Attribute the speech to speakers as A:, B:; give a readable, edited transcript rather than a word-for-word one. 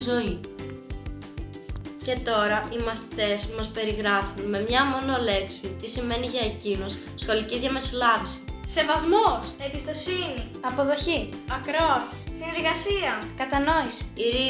A: ζωή. Και τώρα οι μαθητές μας περιγράφουν με μια μόνο λέξη τι σημαίνει για εκείνους σχολική διαμεσολάβηση.
B: Σεβασμός, εμπιστοσύνη,
C: Αποδοχή,
B: ακρόαση, συνεργασία,
C: κατανόηση,
A: Ειρήνη.